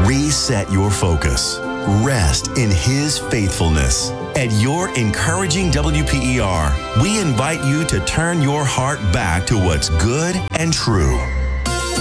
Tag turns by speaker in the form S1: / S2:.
S1: Reset your focus. Rest in His faithfulness. At your encouraging WPER, we invite you to turn your heart back to what's good and true.